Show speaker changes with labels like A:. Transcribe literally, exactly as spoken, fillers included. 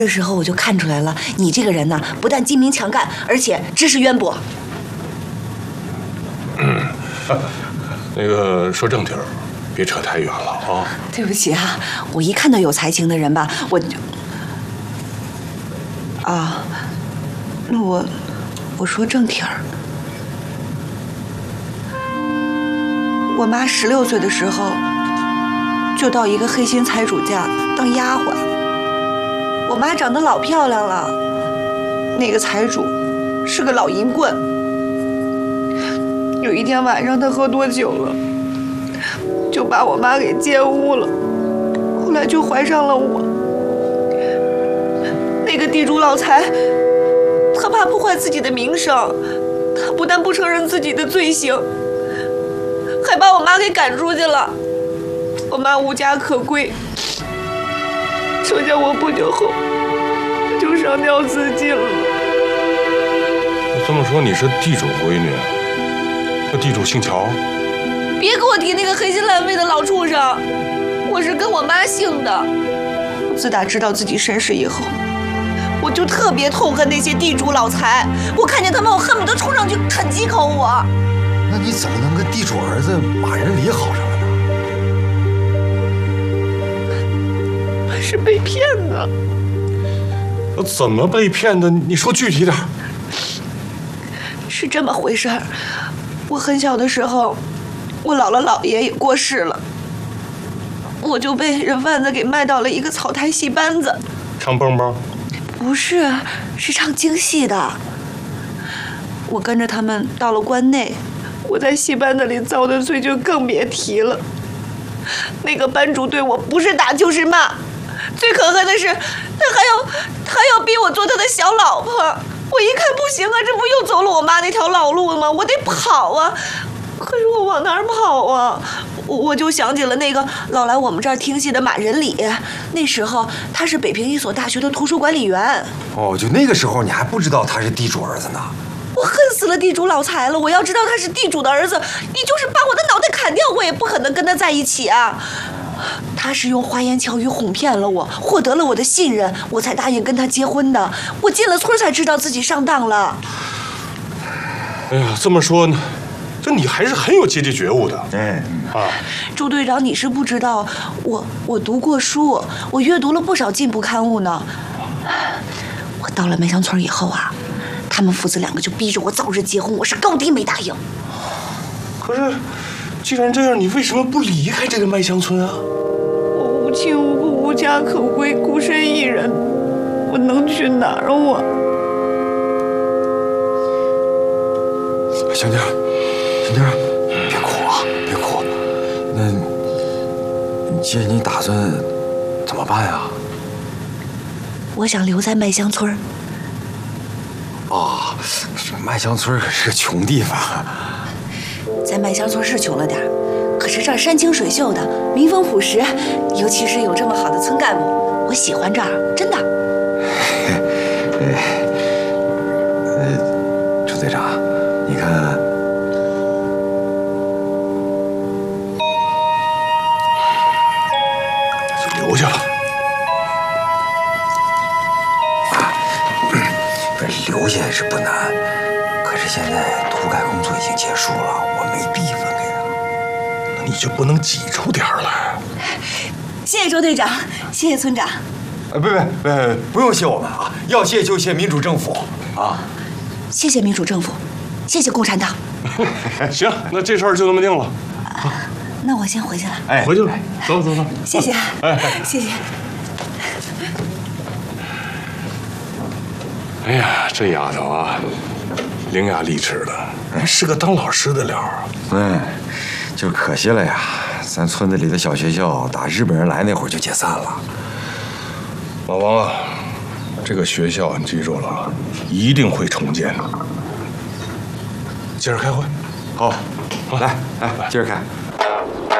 A: 这时候我就看出来了，你这个人呢，不但精明强干，而且知识渊博。
B: 嗯，啊、那个说正题儿，别扯太远了啊。
A: 对不起啊，我一看到有才情的人吧，我就……啊，那我我说正题儿。我妈十六岁的时候，就到一个黑心财主家当丫鬟。我妈长得老漂亮了，那个财主是个老淫棍。有一天晚上，他喝多酒了，就把我妈给奸污了，后来就怀上了我。那个地主老财，他怕破坏自己的名声，他不但不承认自己的罪行，还把我妈给赶出去了。我妈无家可归，生下我不久后就上吊自尽了。
B: 这么说你是地主闺女？那地主姓乔？
A: 别给我提那个黑心烂肺的老畜生，我是跟我妈姓的。自打知道自己身世以后，我就特别痛恨那些地主老财，我看见他们，我恨不得冲上去啃几口我。
C: 那你怎么能跟地主儿子马仁礼好上了呢？
A: 是被骗的。
B: 怎么被骗的？你说具体点。
A: 是这么回事儿，我很小的时候，我姥姥姥爷也过世了，我就被人贩子给卖到了一个草台戏班子。
B: 唱蹦蹦？
A: 不是，是唱京戏的。我跟着他们到了关内，我在戏班子里遭的罪就更别提了。那个班主对我不是打就是骂，最可恨的是，他还要他要逼我做他的小老婆。我一看不行啊，这不又走了我妈那条老路吗？我得跑啊！可是我往哪儿跑啊？我我就想起了那个老来我们这儿听戏的马仁礼，那时候他是北平一所大学的图书管理员。
C: 哦，就那个时候你还不知道他是地主儿子呢？
A: 我恨死了地主老财了！我要知道他是地主的儿子，你就是把我的脑袋砍掉，我也不可能跟他在一起啊！他是用花言巧语哄骗了我，获得了我的信任，我才答应跟他结婚的。我进了村才知道自己上当了。
B: 哎呀，这么说呢，这你还是很有阶级觉悟的。
C: 哎，
B: 啊，
A: 朱队长，你是不知道，我我读过书，我阅读了不少进步刊物呢。我到了麦香村以后啊，他们父子两个就逼着我早日结婚，我是高低没答应。
B: 可是，既然这样，你为什么不离开这个麦香村啊？
A: 我无亲无故，无家可归，孤身一人，我能去哪儿啊？我
C: 香妮儿，香妮儿，别哭啊，别哭。那，既然你打算怎么办呀？
A: 我想留在麦香村。
C: 啊，这麦香村可是个穷地方。
A: 在麦香村是穷了点儿，可是这儿山清水秀的，民风朴实，尤其是有这么好的村干部，我喜欢这儿，真的。
C: 呃，朱队长，你看，
B: 就留下吧。
C: 啊，不是留下是不难，可是现在土改工作已经结束了，我没地方给他。
B: 那你就不能挤出点儿来？
A: 谢谢周队长，谢谢村长。
C: 呃，不不不，不用谢我们啊，要谢就谢民主政府啊。
A: 谢谢民主政府，谢谢共产党。
B: 行，那这事儿就这么定了。
A: 啊，那我先回去了。
C: 哎，
B: 回去了，走走走。
A: 谢谢，
B: 哎，
A: 谢谢。
B: 哎呀，这丫头啊，伶牙俐齿的，是个当老师的料。
C: 嗯，就可惜了呀，咱村子里的小学校打日本人来那会儿就解散了。
B: 老王啊，这个学校你记住了，一定会重建的。接着开会。
C: 好，来来，接着开。